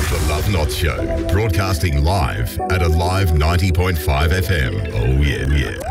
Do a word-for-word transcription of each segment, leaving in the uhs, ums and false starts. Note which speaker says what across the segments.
Speaker 1: The Love Knots Show, broadcasting live at Alive ninety point five F M. Oh yeah,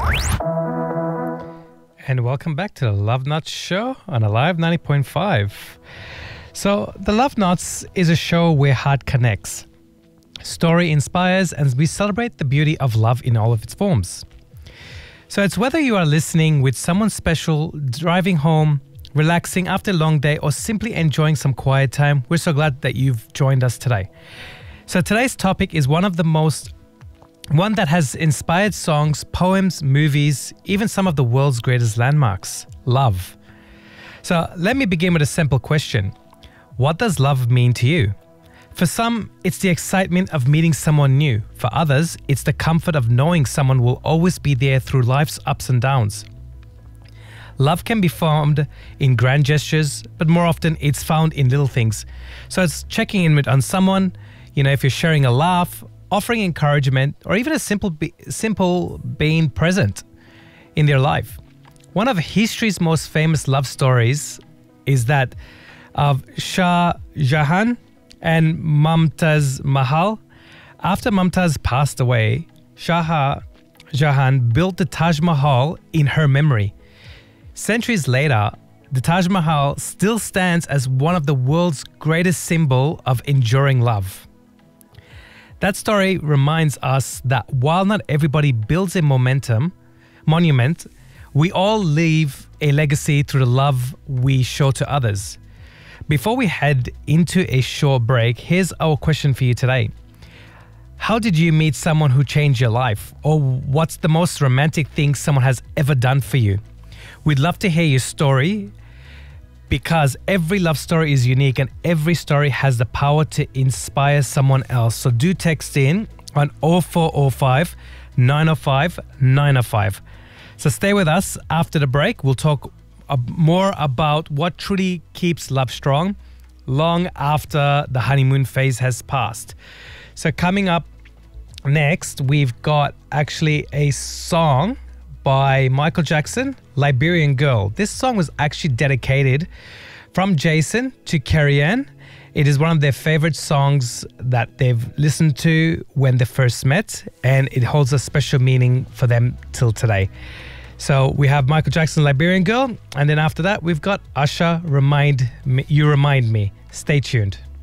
Speaker 1: yeah.
Speaker 2: And welcome back to the Love Knots Show on Alive ninety point five. So, the Love Knots is a show where heart connects, story inspires, and we celebrate the beauty of love in all of its forms. So, it's whether you are listening with someone special, driving home, relaxing after a long day, or simply enjoying some quiet time, we're so glad that you've joined us today. So today's topic is one of the most, one that has inspired songs, poems, movies, even some of the world's greatest landmarks, love. So let me begin with a simple question. What does love mean to you? For some, it's the excitement of meeting someone new. For others, it's the comfort of knowing someone will always be there through life's ups and downs. Love can be formed in grand gestures, but more often it's found in little things. So it's checking in with on someone, you know, if you're sharing a laugh, offering encouragement, or even a simple, be, simple being present in their life. One of history's most famous love stories is that of Shah Jahan and Mumtaz Mahal. After Mumtaz passed away, Shah Jahan built the Taj Mahal in her memory. Centuries later, the Taj Mahal still stands as one of the world's greatest symbol of enduring love. That story reminds us that while not everybody builds a momentum, monument, we all leave a legacy through the love we show to others. Before we head into a short break, here's our question for you today. How did you meet someone who changed your life? Or what's the most romantic thing someone has ever done for you? We'd love to hear your story because every love story is unique and every story has the power to inspire someone else. So do text in on oh four oh five, nine oh five, nine oh five. So stay with us after the break. We'll talk more about what truly keeps love strong long after the honeymoon phase has passed. So coming up next, we've got actually a song by Michael Jackson, Liberian Girl. This song was actually dedicated from Jason to Carrie Ann. It is one of their favorite songs that they've listened to when they first met, and it holds a special meaning for them till today. So we have Michael Jackson, Liberian Girl, and then after that, we've got Usher, Remind Me, You Remind Me. Stay tuned.